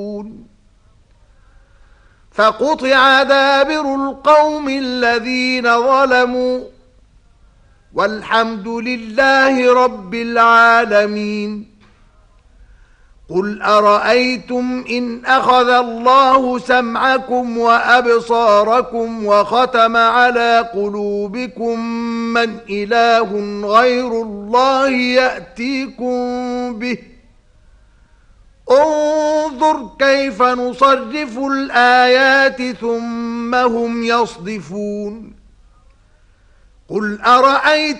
فقطع دابر القوم الذين ظلموا والحمد لله رب العالمين. قل أرأيتم إن أخذ الله سمعكم وأبصاركم وختم على قلوبكم من إله غير الله يأتيكم به؟ انظر كيف نصرف الآيات ثم هم يصدفون. قل أرأيتم